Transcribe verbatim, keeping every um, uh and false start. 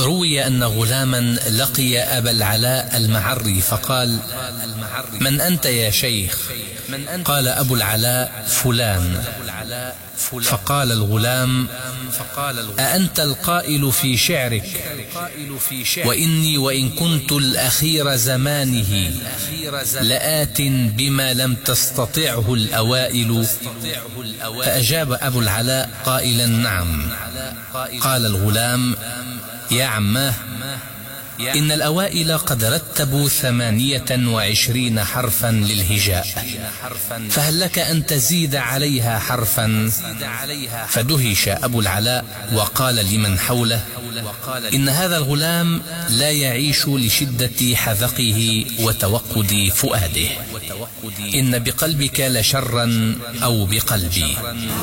روي أن غلاما لقي أبا العلاء المعري فقال: من أنت يا شيخ؟ قال أبو العلاء: فلان. فقال الغلام: أأنت القائل في شعرك: وإني وإن كنت الأخير زمانه لآت بما لم تستطعه الأوائل؟ فأجاب أبو العلاء قائلا: نعم. قال الغلام: يا عماه، إن الأوائل قد رتبوا ثمانية وعشرين حرفا للهجاء، فهل لك أن تزيد عليها حرفا؟ فدهش أبو العلاء وقال لمن حوله: إن هذا الغلام لا يعيش لشدة حذقه وتوقد فؤاده، إن بقلبك لشرا أو بقلبي.